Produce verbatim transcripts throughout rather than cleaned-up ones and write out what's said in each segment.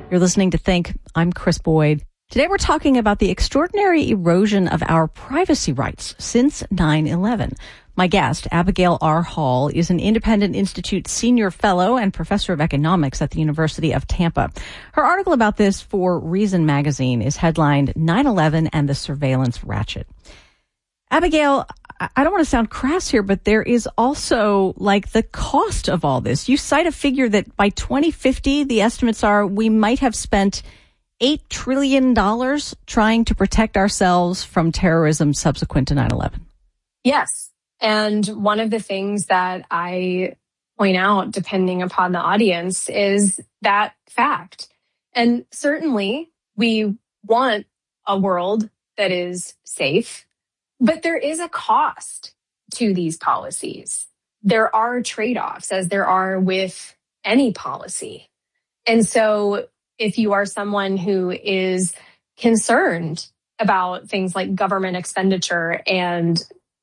You're listening to Think. I'm Chris Boyd. Today we're talking about the extraordinary erosion of our privacy rights since nine eleven. My guest, Abigail R. Hall, is an Independent Institute Senior Fellow and Professor of Economics at the University of Tampa. Her article about this for Reason magazine is headlined nine eleven and the Surveillance Ratchet. Abigail, I don't want to sound crass here, but there is also like the cost of all this. You cite a figure that by twenty fifty, the estimates are we might have spent eight trillion dollars trying to protect ourselves from terrorism subsequent to nine eleven. Yes. And one of the things that I point out, depending upon the audience, is that fact. And certainly we want a world that is safe. But there is a cost to these policies. There are trade-offs, as there are with any policy. And so if you are someone who is concerned about things like government expenditure and,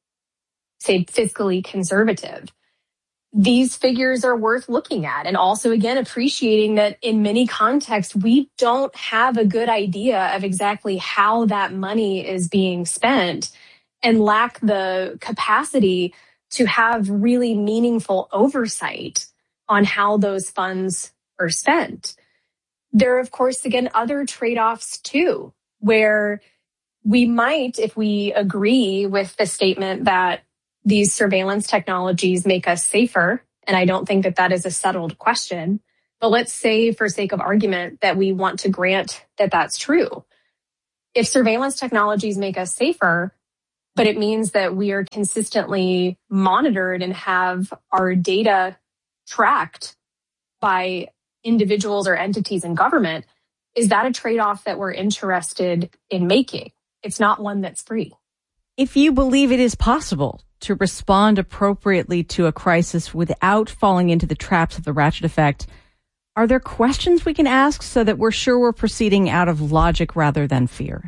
say, fiscally conservative, these figures are worth looking at. And also, again, appreciating that in many contexts, we don't have a good idea of exactly how that money is being spent, and lack the capacity to have really meaningful oversight on how those funds are spent. There are, of course, again, other trade-offs too, where we might, if we agree with the statement that these surveillance technologies make us safer, and I don't think that that is a settled question, but let's say for sake of argument that we want to grant that that's true. If surveillance technologies make us safer, but it means that we are consistently monitored and have our data tracked by individuals or entities in government, is that a trade-off that we're interested in making? It's not one that's free. If you believe it is possible to respond appropriately to a crisis without falling into the traps of the ratchet effect, are there questions we can ask so that we're sure we're proceeding out of logic rather than fear?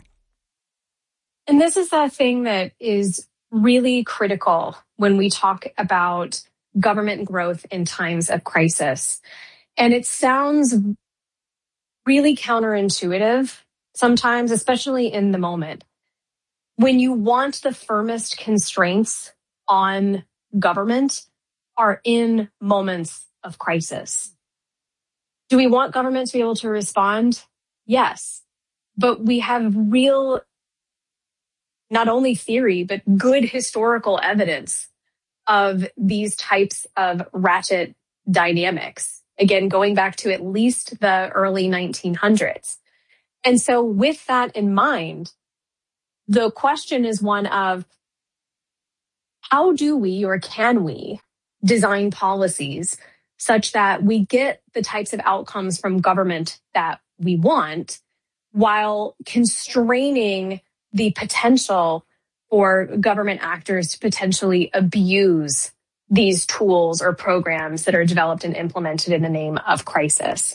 And this is a thing that is really critical when we talk about government growth in times of crisis. And it sounds really counterintuitive sometimes, especially in the moment. When you want the firmest constraints on government are in moments of crisis. Do we want government to be able to respond? Yes. But we have real, not only theory, but good historical evidence of these types of ratchet dynamics. Again, going back to at least the early nineteen hundreds. And so with that in mind, the question is one of how do we or can we design policies such that we get the types of outcomes from government that we want while constraining the potential for government actors to potentially abuse these tools or programs that are developed and implemented in the name of crisis.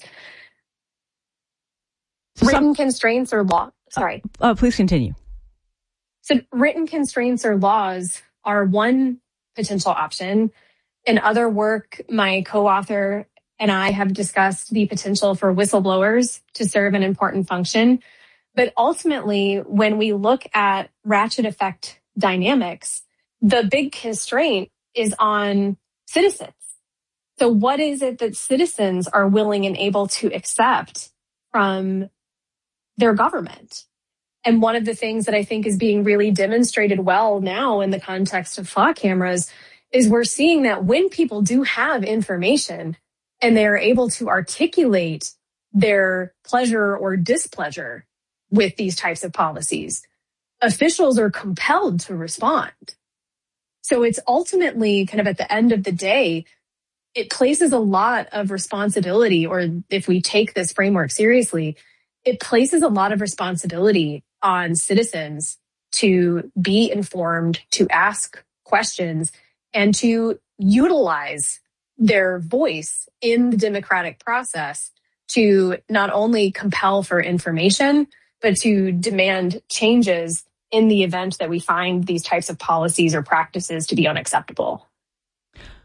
Some, written constraints or law, sorry. Uh, uh, please continue. So written constraints or laws are one potential option. In other work, my co-author and I have discussed the potential for whistleblowers to serve an important function. But ultimately, when we look at ratchet effect dynamics, the big constraint is on citizens. So what is it that citizens are willing and able to accept from their government? And one of the things that I think is being really demonstrated well now in the context of flock cameras is we're seeing that when people do have information and they're able to articulate their pleasure or displeasure with these types of policies, officials are compelled to respond. So it's ultimately kind of at the end of the day, it places a lot of responsibility, or if we take this framework seriously, it places a lot of responsibility on citizens to be informed, to ask questions, and to utilize their voice in the democratic process to not only compel for information, but to demand changes in the event that we find these types of policies or practices to be unacceptable.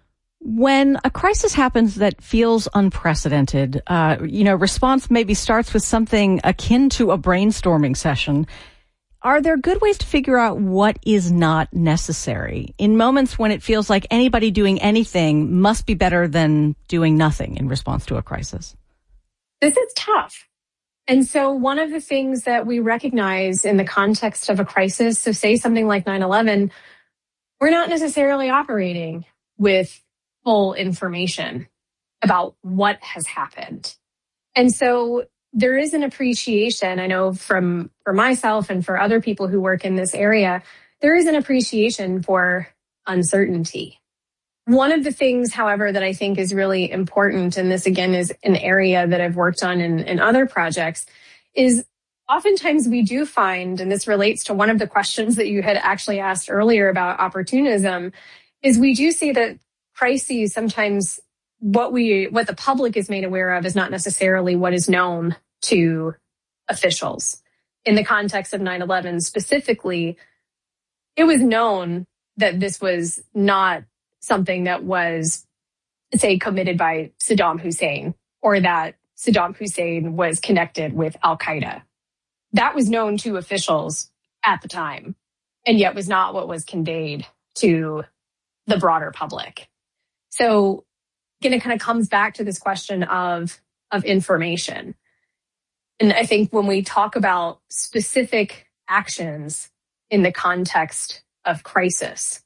When a crisis happens that feels unprecedented, uh, you know, response maybe starts with something akin to a brainstorming session. Are there good ways to figure out what is not necessary in moments when it feels like anybody doing anything must be better than doing nothing in response to a crisis? This is tough. And so one of the things that we recognize in the context of a crisis, so say something like nine eleven, we're not necessarily operating with full information about what has happened. And so there is an appreciation, I know from for myself and for other people who work in this area, there is an appreciation for uncertainty. One of the things, however, that I think is really important, and this again is an area that I've worked on in, in other projects, is oftentimes we do find, and this relates to one of the questions that you had actually asked earlier about opportunism, is we do see that crises sometimes what we what the public is made aware of is not necessarily what is known to officials. In the context of nine eleven specifically, it was known that this was not something that was, say, committed by Saddam Hussein or that Saddam Hussein was connected with Al-Qaeda. That was known to officials at the time, and yet was not what was conveyed to the broader public. So again, it kind of comes back to this question of, of information. And I think when we talk about specific actions in the context of crisis,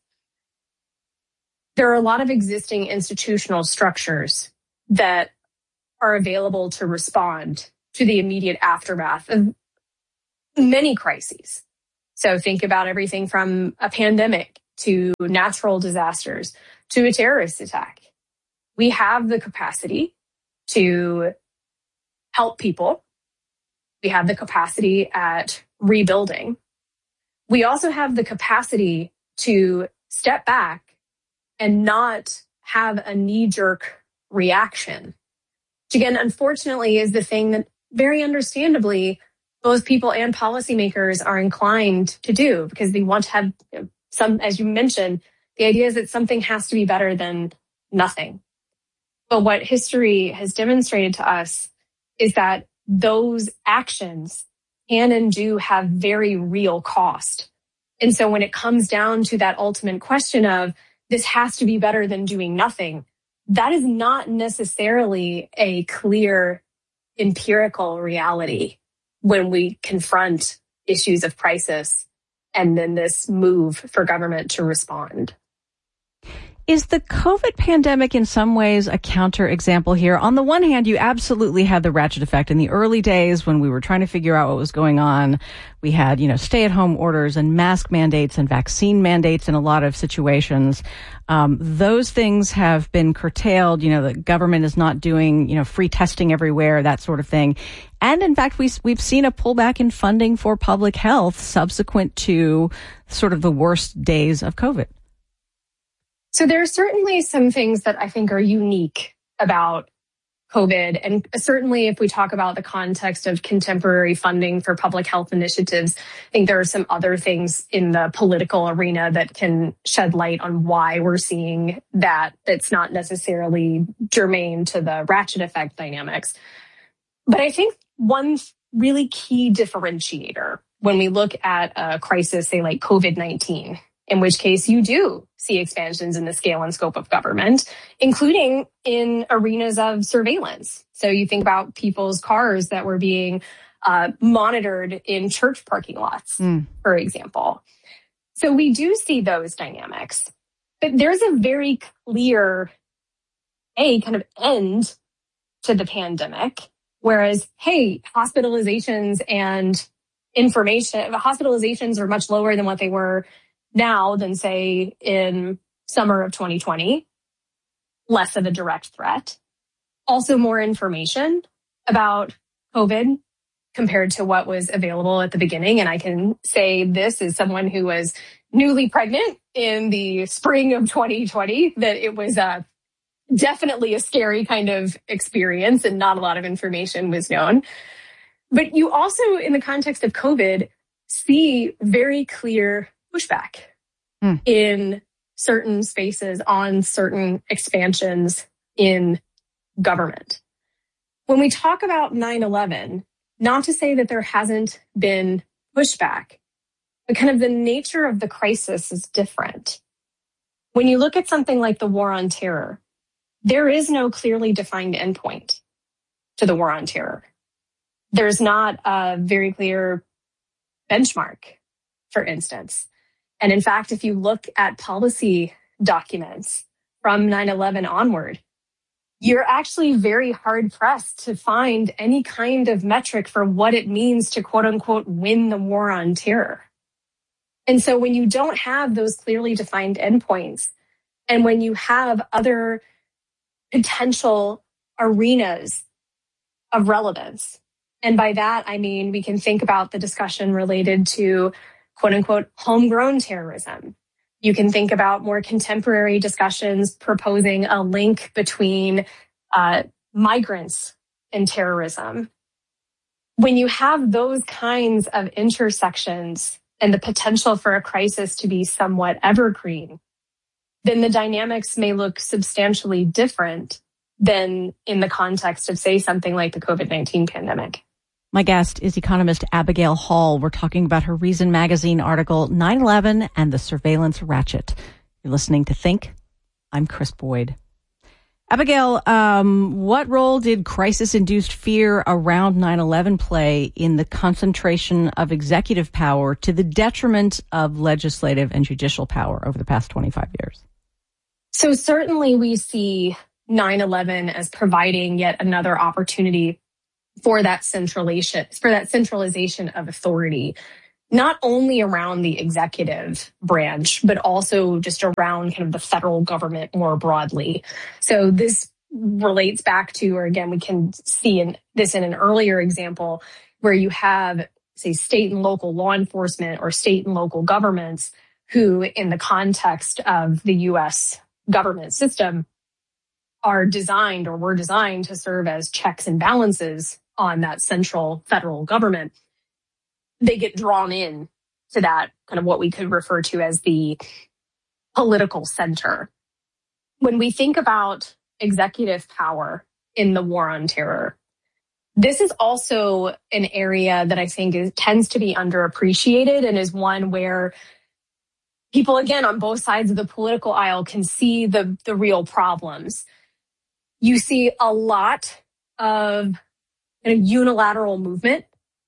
there are a lot of existing institutional structures that are available to respond to the immediate aftermath of many crises. So think about everything from a pandemic to natural disasters to a terrorist attack. We have the capacity to help people. We have the capacity at rebuilding. We also have the capacity to step back and not have a knee-jerk reaction, which again, unfortunately, is the thing that very understandably both people and policymakers are inclined to do because they want to have some, as you mentioned, the idea is that something has to be better than nothing. But what history has demonstrated to us is that those actions can and do have very real cost. And so when it comes down to that ultimate question of this has to be better than doing nothing, that is not necessarily a clear empirical reality when we confront issues of crisis and then this move for government to respond. Is the COVID pandemic in some ways a counterexample here? On the one hand, you absolutely had the ratchet effect. In the early days when we were trying to figure out what was going on, we had, you know, stay-at-home orders and mask mandates and vaccine mandates in a lot of situations. Um, those things have been curtailed. You know, the government is not doing, you know, free testing everywhere, that sort of thing. And in fact, we, we've seen a pullback in funding for public health subsequent to sort of the worst days of COVID. So there are certainly some things that I think are unique about COVID. And certainly if we talk about the context of contemporary funding for public health initiatives, I think there are some other things in the political arena that can shed light on why we're seeing that that's not necessarily germane to the ratchet effect dynamics. But I think one really key differentiator when we look at a crisis, say like COVID nineteen, in which case you do see expansions in the scale and scope of government, including in arenas of surveillance. So you think about people's cars that were being uh, monitored in church parking lots, mm. for example. So we do see those dynamics. But there's a very clear, a kind of end to the pandemic, whereas, hey, hospitalizations and information, hospitalizations are much lower than what they were now than, say, in summer of twenty twenty, less of a direct threat. Also more information about COVID compared to what was available at the beginning. And I can say this as someone who was newly pregnant in the spring of twenty twenty, that it was uh, definitely a scary kind of experience and not a lot of information was known. But you also, in the context of COVID, see very clear pushback mm. in certain spaces on certain expansions in government. When we talk about nine eleven, not to say that there hasn't been pushback, but kind of the nature of the crisis is different. When you look at something like the war on terror, there is no clearly defined endpoint to the war on terror. There's not a very clear benchmark, for instance. And in fact, if you look at policy documents from nine eleven onward, you're actually very hard pressed to find any kind of metric for what it means to quote unquote win the war on terror. And so when you don't have those clearly defined endpoints, and when you have other potential arenas of relevance, and by that I mean we can think about the discussion related to quote unquote homegrown terrorism. You can think about more contemporary discussions proposing a link between uh, migrants and terrorism. When you have those kinds of intersections and the potential for a crisis to be somewhat evergreen, then the dynamics may look substantially different than in the context of, say, something like the COVID nineteen pandemic. My guest is economist Abigail Hall. We're talking about her Reason Magazine article, nine eleven and the Surveillance Ratchet. You're listening to Think. I'm Chris Boyd. Abigail, um, what role did crisis-induced fear around nine eleven play in the concentration of executive power to the detriment of legislative and judicial power over the past twenty-five years? So certainly we see nine eleven as providing yet another opportunity for that centralization, for that centralization of authority, not only around the executive branch, but also just around kind of the federal government more broadly. So this relates back to, or again, we can see in this in an earlier example where you have, say, state and local law enforcement or state and local governments who, in the context of the U S government system, are designed or were designed to serve as checks and balances on that central federal government. They get drawn in to that kind of what we could refer to as the political center. When we think about executive power in the war on terror, this is also an area that I think is, tends to be underappreciated and is one where people, again, on both sides of the political aisle can see the, the real problems. You see a lot of kind of unilateral movement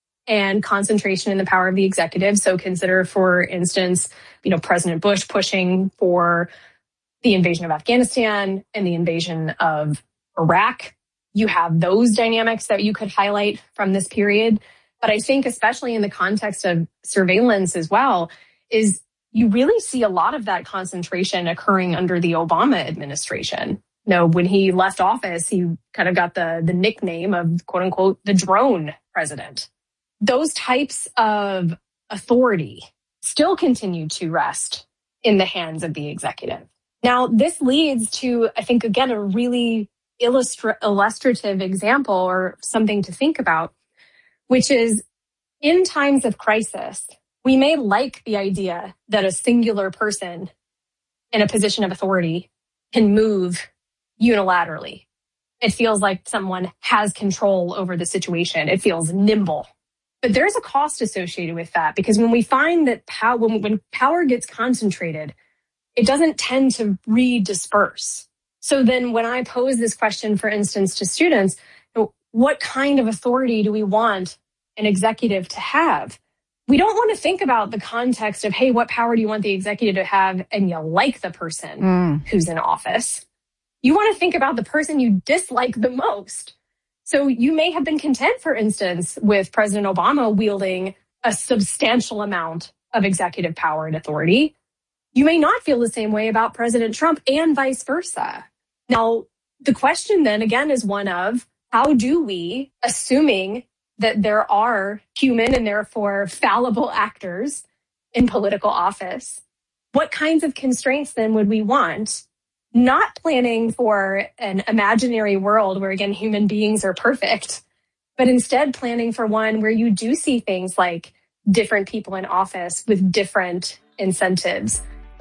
and concentration in the power of the executive. So consider, for instance, you know, President Bush pushing for the invasion of Afghanistan and the invasion of Iraq. You have those dynamics that you could highlight from this period. But I think especially in the context of surveillance as well, is you really see a lot of that concentration occurring under the Obama administration. You know, when he left office, he kind of got the, the nickname of, quote unquote, the drone president. Those types of authority still continue to rest in the hands of the executive. Now, this leads to, I think, again, a really illustra- illustrative example or something to think about, which is in times of crisis, we may like the idea that a singular person in a position of authority can move unilaterally. It feels like someone has control over the situation. It feels nimble. But there's a cost associated with that, because when we find that power, when, when power gets concentrated, it doesn't tend to redisperse. So then when I pose this question, for instance, to students, what kind of authority do we want an executive to have? We don't want to think about the context of, hey, what power do you want the executive to have? And you like the person mm. who's in office. You want to think about the person you dislike the most. So you may have been content, for instance, with President Obama wielding a substantial amount of executive power and authority. You may not feel the same way about President Trump and vice versa. Now, the question then again is one of how do we, assuming that there are human and therefore fallible actors in political office, what kinds of constraints then would we want? Not planning for an imaginary world where, again, human beings are perfect, but instead planning for one where you do see things like different people in office with different incentives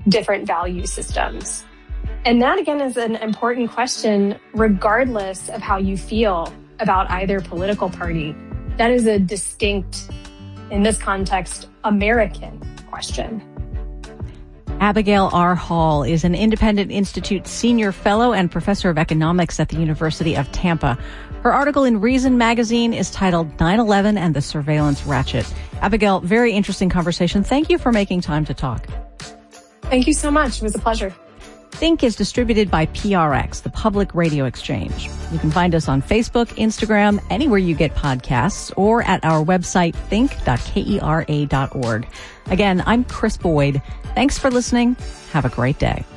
different value systems. And that, again, is an important question, regardless of how you feel about either political party. That is a distinct, in this context, American question. Abigail R. Hall is an Independent Institute Senior Fellow and Professor of Economics at the University of Tampa. Her article in Reason magazine is titled nine eleven and the Surveillance Ratchet. Abigail, very interesting conversation. Thank you for making time to talk. Thank you so much. It was a pleasure. Think is distributed by P R X, the Public Radio Exchange. You can find us on Facebook, Instagram, anywhere you get podcasts, or at our website, think dot kera dot org. Again, I'm Chris Boyd. Thanks for listening. Have a great day.